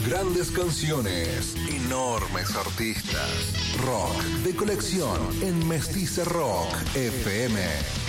Grandes canciones, enormes artistas. Rock de colección en Mestiza Rock FM.